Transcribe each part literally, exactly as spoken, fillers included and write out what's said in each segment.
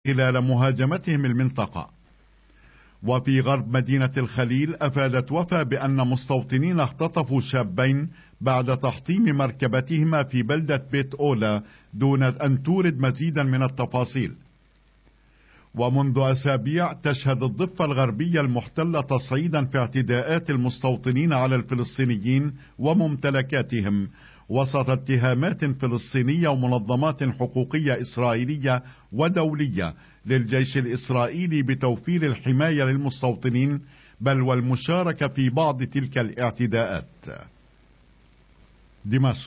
خلال مهاجمتهم المنطقة. وفي غرب مدينة الخليل أفادت وفا بأن مستوطنين اختطفوا شابين بعد تحطيم مركبتهما في بلدة بيت أولا دون أن تورد مزيدا من التفاصيل. ومنذ أسابيع تشهد الضفة الغربية المحتلة تصعيدا في اعتداءات المستوطنين على الفلسطينيين وممتلكاتهم وسط اتهامات فلسطينية ومنظمات حقوقية إسرائيلية ودولية للجيش الإسرائيلي بتوفير الحماية للمستوطنين بل والمشاركة في بعض تلك الاعتداءات. دمشق.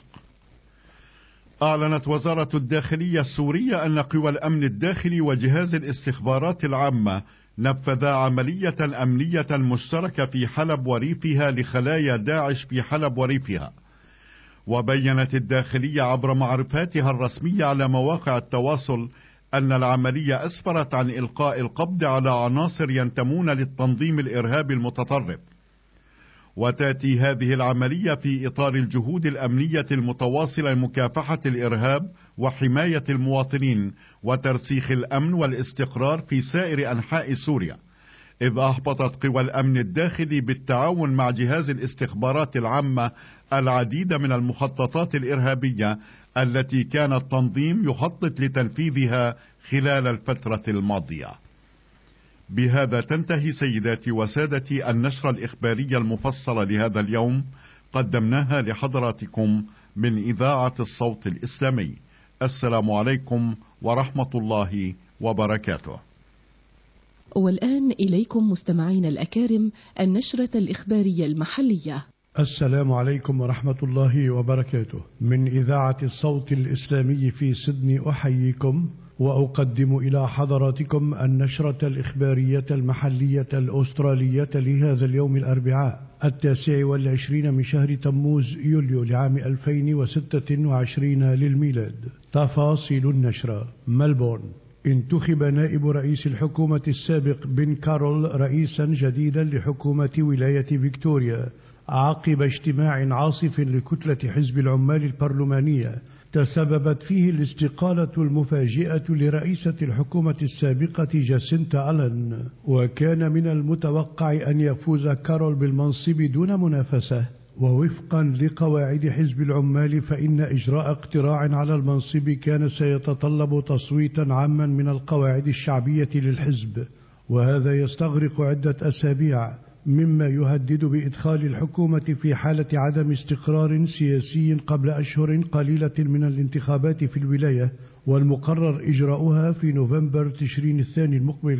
أعلنت وزارة الداخلية السورية أن قوى الأمن الداخلي وجهاز الاستخبارات العامة نفذا عملية أمنية مشتركة في حلب وريفها لخلايا داعش في حلب وريفها. وبينت الداخلية عبر معرفاتها الرسمية على مواقع التواصل أن العملية أسفرت عن إلقاء القبض على عناصر ينتمون للتنظيم الإرهابي المتطرف. وتأتي هذه العملية في إطار الجهود الأمنية المتواصلة لمكافحة الإرهاب وحماية المواطنين وترسيخ الأمن والاستقرار في سائر أنحاء سوريا، إذ أهبطت قوى الأمن الداخلي بالتعاون مع جهاز الاستخبارات العامة العديد من المخططات الإرهابية التي كان التنظيم يخطط لتنفيذها خلال الفترة الماضية. بهذا تنتهي سيداتي وسادتي النشرة الإخبارية المفصلة لهذا اليوم، قدمناها لحضراتكم من إذاعة الصوت الإسلامي. السلام عليكم ورحمة الله وبركاته. والآن إليكم مستمعين الأكارم النشرة الإخبارية المحلية. السلام عليكم ورحمة الله وبركاته. من إذاعة الصوت الإسلامي في سيدني أحييكم وأقدم إلى حضراتكم النشرة الإخبارية المحلية الأسترالية لهذا اليوم الأربعاء التاسع والعشرين من شهر تموز يوليو لعام ألفين وستة وعشرين للميلاد. تفاصيل النشرة. ملبورن. انتخب نائب رئيس الحكومة السابق بن كارول رئيسا جديدا لحكومة ولاية فيكتوريا عقب اجتماع عاصف لكتلة حزب العمال البرلمانية تسببت فيه الاستقالة المفاجئة لرئيسة الحكومة السابقة جاسينتا ألن. وكان من المتوقع أن يفوز كارول بالمنصب دون منافسة، ووفقا لقواعد حزب العمال فإن إجراء اقتراع على المنصب كان سيتطلب تصويتا عاما من القواعد الشعبية للحزب، وهذا يستغرق عدة أسابيع مما يهدد بإدخال الحكومة في حالة عدم استقرار سياسي قبل أشهر قليلة من الانتخابات في الولاية، والمقرر إجراؤها في نوفمبر تشرين الثاني المقبل.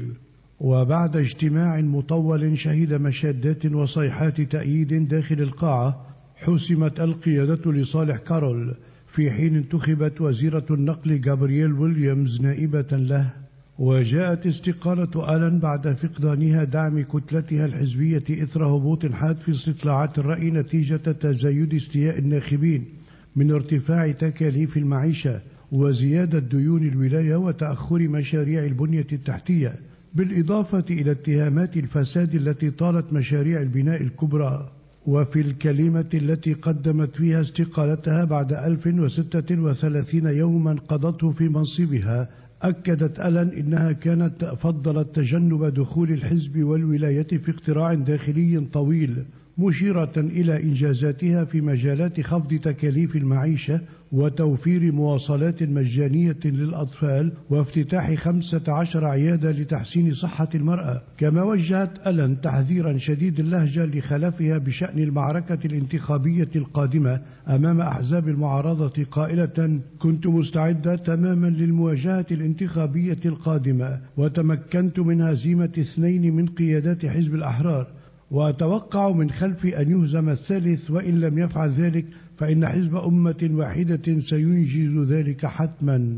وبعد اجتماع مطول شهد مشادات وصيحات تأييد داخل القاعة، حسمت القيادة لصالح كارول، في حين انتخبت وزيرة النقل جابرييل ويليامز نائبة له. وجاءت استقالة آلن بعد فقدانها دعم كتلتها الحزبية إثر هبوط حاد في استطلاعات الرأي نتيجة تزايد استياء الناخبين من ارتفاع تكاليف المعيشة وزيادة ديون الولاية وتأخر مشاريع البنية التحتية، بالإضافة إلى اتهامات الفساد التي طالت مشاريع البناء الكبرى. وفي الكلمة التي قدمت فيها استقالتها بعد ألف وستة وثلاثين يوما قضته في منصبها، أكدت ألن إنها كانت فضلت تجنب دخول الحزب والولاية في اقتراع داخلي طويل، مشيرة إلى إنجازاتها في مجالات خفض تكاليف المعيشة وتوفير مواصلات مجانية للأطفال وافتتاح خمسة عشر عيادة لتحسين صحة المرأة. كما وجهت ألن تحذيرا شديد اللهجة لخلفها بشأن المعركة الانتخابية القادمة أمام أحزاب المعارضة قائلة: كنت مستعدة تماما للمواجهة الانتخابية القادمة وتمكنت من هزيمة اثنين من قيادات حزب الأحرار، وأتوقع من خلفي أن يهزم الثالث، وإن لم يفعل ذلك فإن حزب أمة واحدة سينجز ذلك حتما.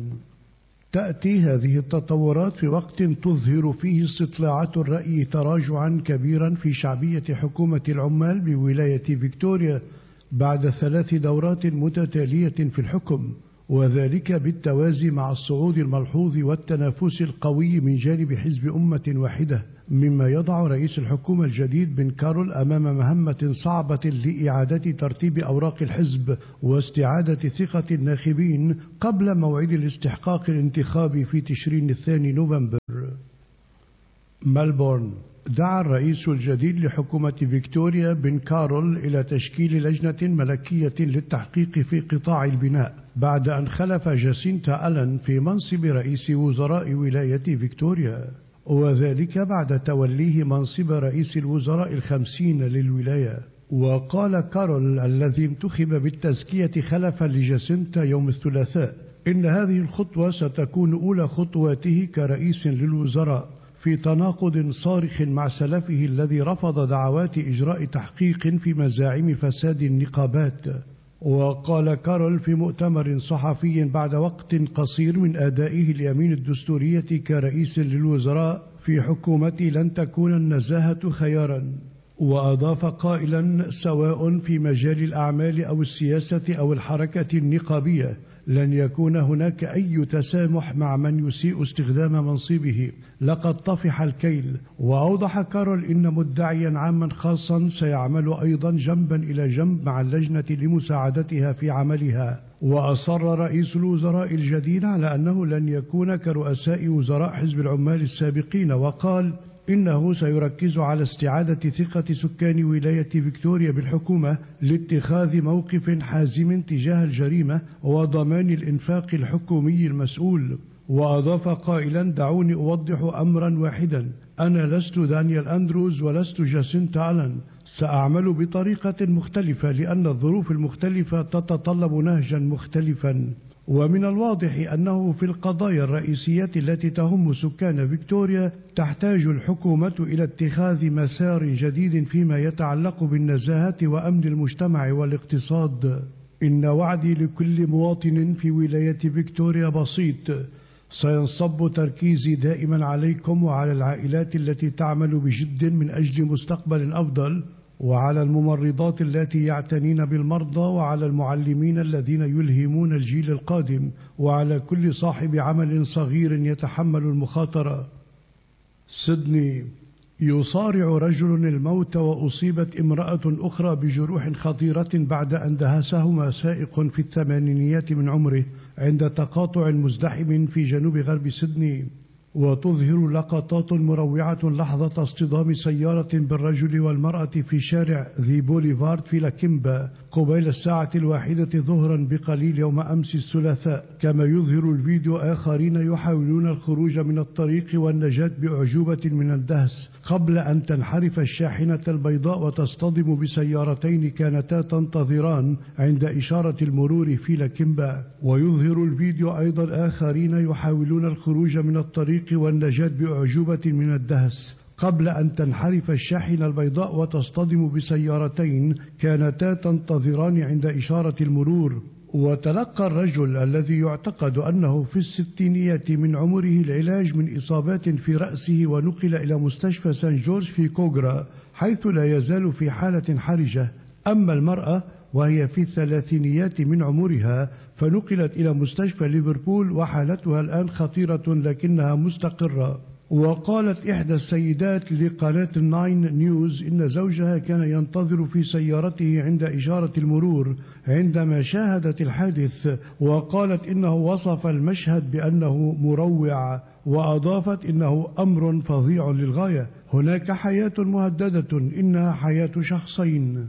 تأتي هذه التطورات في وقت تظهر فيه استطلاعات الرأي تراجعا كبيرا في شعبية حكومة العمال بولاية فيكتوريا بعد ثلاث دورات متتالية في الحكم، وذلك بالتوازي مع الصعود الملحوظ والتنافس القوي من جانب حزب أمة واحدة، مما يضع رئيس الحكومة الجديد بن كارول أمام مهمة صعبة لإعادة ترتيب أوراق الحزب واستعادة ثقة الناخبين قبل موعد الاستحقاق الانتخابي في تشرين الثاني نوفمبر. ملبورن. دعا الرئيس الجديد لحكومة فيكتوريا بن كارول إلى تشكيل لجنة ملكية للتحقيق في قطاع البناء بعد أن خلف جاسينتا ألان في منصب رئيس وزراء ولاية فيكتوريا، وذلك بعد توليه منصب رئيس الوزراء الخمسين للولاية. وقال كارول الذي انتخب بالتزكية خلفا لجاسينتا يوم الثلاثاء إن هذه الخطوة ستكون أولى خطواته كرئيس للوزراء، في تناقض صارخ مع سلفه الذي رفض دعوات إجراء تحقيق في مزاعم فساد النقابات. وقال كارول في مؤتمر صحفي بعد وقت قصير من أدائه اليمين الدستورية كرئيس للوزراء في حكومتي لن تكون النزاهة خيارا. وأضاف قائلا سواء في مجال الأعمال أو السياسة أو الحركة النقابية لن يكون هناك أي تسامح مع من يسيء استخدام منصبه، لقد طفح الكيل. وأوضح كارول إن مدعيا عاما خاصا سيعمل أيضا جنبا إلى جنب مع اللجنة لمساعدتها في عملها. وأصر رئيس الوزراء الجديد على أنه لن يكون كرؤساء وزراء حزب العمال السابقين، وقال إنه سيركز على استعادة ثقة سكان ولاية فيكتوريا بالحكومة لاتخاذ موقف حازم تجاه الجريمة وضمان الإنفاق الحكومي المسؤول. وأضاف قائلا دعوني أوضح أمرا واحدا، أنا لست دانيال أندروز ولست جاسينتا ألان، سأعمل بطريقة مختلفة لأن الظروف المختلفة تتطلب نهجا مختلفا. ومن الواضح أنه في القضايا الرئيسية التي تهم سكان فيكتوريا تحتاج الحكومة إلى اتخاذ مسار جديد فيما يتعلق بالنزاهة وأمن المجتمع والاقتصاد. إن وعدي لكل مواطن في ولاية فيكتوريا بسيط، سينصب تركيزي دائما عليكم وعلى العائلات التي تعمل بجد من أجل مستقبل أفضل، وعلى الممرضات التي يعتنين بالمرضى، وعلى المعلمين الذين يلهمون الجيل القادم، وعلى كل صاحب عمل صغير يتحمل المخاطرة. سيدني. يصارع رجل الموت وأصيبت امرأة أخرى بجروح خطيرة بعد أن دهسهما سائق في الثمانينيات من عمره عند تقاطع مزدحم في جنوب غرب سيدني. وتظهر لقطات مروعة لحظة اصطدام سيارة بالرجل والمرأة في شارع ذي بوليفارد في لاكيمبا قبيل الساعة الواحدة ظهرا بقليل يوم أمس الثلاثاء. كما يظهر الفيديو آخرين يحاولون الخروج من الطريق والنجاة بأعجوبة من الدهس قبل أن تنحرف الشاحنة البيضاء وتصطدم بسيارتين كانتا تنتظران عند إشارة المرور في لاكيمبا. ويظهر الفيديو أيضا آخرين يحاولون الخروج من الطريق والنجاة بأعجوبة من الدهس قبل أن تنحرف الشاحنة البيضاء وتصطدم بسيارتين كانتا تنتظران عند إشارة المرور. وتلقى الرجل الذي يعتقد أنه في الستينيات من عمره العلاج من إصابات في رأسه ونقل إلى مستشفى سان جورج في كوغرا حيث لا يزال في حالة حرجة. أما المرأة وهي في الثلاثينيات من عمرها فنقلت إلى مستشفى ليفربول وحالتها الآن خطيرة لكنها مستقرة. وقالت إحدى السيدات لقناة الناين نيوز إن زوجها كان ينتظر في سيارته عند إشارة المرور عندما شاهدت الحادث، وقالت إنه وصف المشهد بأنه مروع، وأضافت إنه أمر فظيع للغاية، هناك حياة مهددة، إنها حياة شخصين.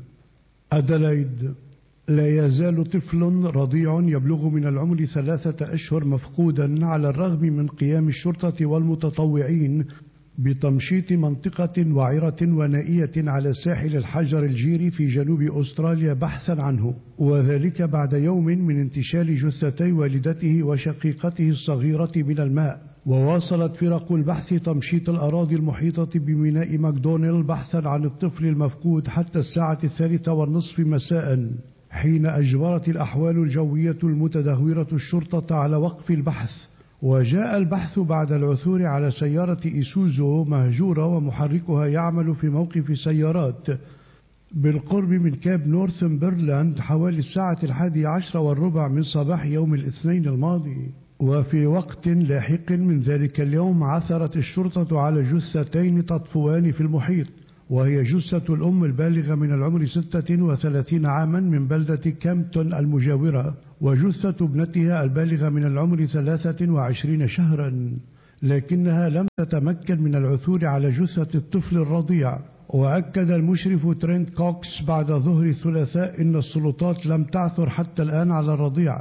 أدلايد. لا يزال طفل رضيع يبلغ من العمر ثلاثة أشهر مفقودا على الرغم من قيام الشرطة والمتطوعين بتمشيط منطقة وعرة ونائية على ساحل الحجر الجيري في جنوب أستراليا بحثا عنه، وذلك بعد يوم من انتشال جثتي والدته وشقيقته الصغيرة من الماء. وواصلت فرق البحث تمشيط الأراضي المحيطة بميناء ماكدونيل بحثا عن الطفل المفقود حتى الساعة الثالثة والنصف مساء، حين أجبرت الأحوال الجوية المتدهورة الشرطة على وقف البحث. وجاء البحث بعد العثور على سيارة إيسوزو مهجورة ومحركها يعمل في موقف سيارات بالقرب من كاب نورثمبرلاند حوالي الساعة الحادي عشر والربع من صباح يوم الاثنين الماضي. وفي وقت لاحق من ذلك اليوم عثرت الشرطة على جثتين تطفوان في المحيط، وهي جثة الأم البالغة من العمر ستة وثلاثين عاما من بلدة كامبتون المجاورة، وجثة ابنتها البالغة من العمر ثلاثة وعشرين شهرا، لكنها لم تتمكن من العثور على جثة الطفل الرضيع. وأكد المشرف ترينت كوكس بعد ظهر الثلاثاء أن السلطات لم تعثر حتى الآن على الرضيع،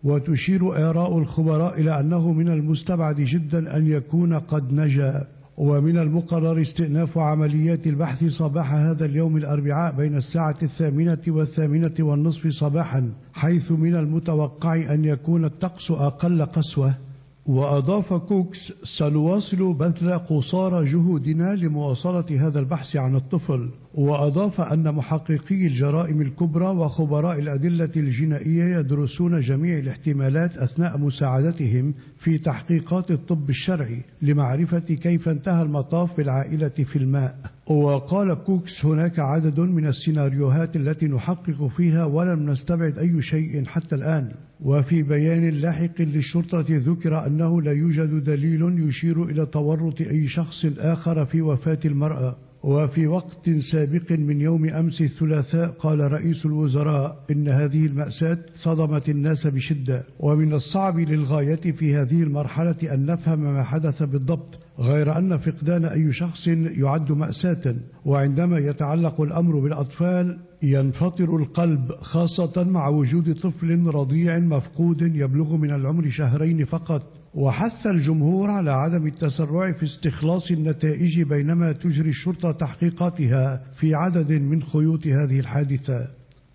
وتشير آراء الخبراء إلى أنه من المستبعد جدا أن يكون قد نجا. ومن المقرر استئناف عمليات البحث صباح هذا اليوم الأربعاء بين الساعة الثامنة والثامنة والنصف صباحا، حيث من المتوقع أن يكون الطقس أقل قسوة. وأضاف كوكس: سنواصل بذل قصارى جهودنا لمواصلة هذا البحث عن الطفل. وأضاف أن محققي الجرائم الكبرى وخبراء الأدلة الجنائية يدرسون جميع الاحتمالات أثناء مساعدتهم في تحقيقات الطب الشرعي لمعرفة كيف انتهى المطاف بالعائلة في الماء. وقال كوكس: هناك عدد من السيناريوهات التي نحقق فيها ولم نستبعد أي شيء حتى الآن. وفي بيان لاحق للشرطة ذكر أنه لا يوجد دليل يشير إلى تورط أي شخص آخر في وفاة المرأة. وفي وقت سابق من يوم أمس الثلاثاء قال رئيس الوزراء إن هذه المأساة صدمت الناس بشدة، ومن الصعب للغاية في هذه المرحلة أن نفهم ما حدث بالضبط، غير أن فقدان أي شخص يعد مأساة، وعندما يتعلق الأمر بالأطفال ينفطر القلب، خاصة مع وجود طفل رضيع مفقود يبلغ من العمر شهرين فقط. وحث الجمهور على عدم التسرع في استخلاص النتائج بينما تجري الشرطة تحقيقاتها في عدد من خيوط هذه الحادثة.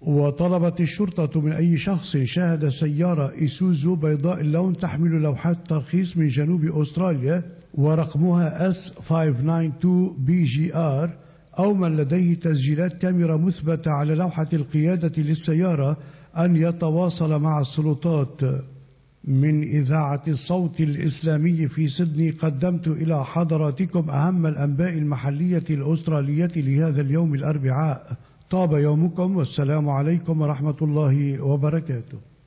وطلبت الشرطة من أي شخص شاهد سيارة إيسوزو بيضاء اللون تحمل لوحات ترخيص من جنوب أستراليا ورقمها إس خمسمائة واتنين وتسعين بي جي آر أو من لديه تسجيلات كاميرا مثبتة على لوحة القيادة للسيارة أن يتواصل مع السلطات. من إذاعة الصوت الإسلامي في سيدني قدمت إلى حضراتكم أهم الأنباء المحلية الأسترالية لهذا اليوم الأربعاء. طاب يومكم والسلام عليكم ورحمة الله وبركاته.